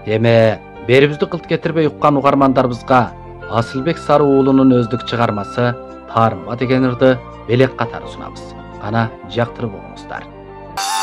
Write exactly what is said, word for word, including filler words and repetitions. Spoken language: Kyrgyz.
Эми берибизди кылт кетирбей уккан угармандарыбызга Асылбек Сары уулунун өздүк чыгармасы Таарынба деген ырды белек катары сунабыз. Кана жактырып угуңуздар.